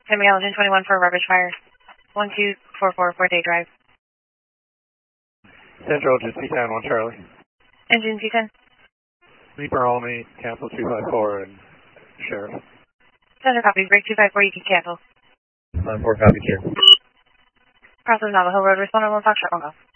Henry Elgin 21 for a rubbish fire. 1244 Fort Day Drive. Central, just T10, 1 Charlie. Engine T10. Lee Barolome, cancel 254 and Sheriff. Center copy, break 254, you can cancel. 9-4 copy, here. Crossing Navajo Road, respond on 1 Foxtrot, 1 Golf.